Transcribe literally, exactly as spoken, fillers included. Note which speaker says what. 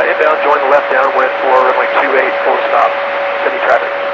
Speaker 1: inbound, joined the left downwind for runway two eight, full stop, semi-traffic.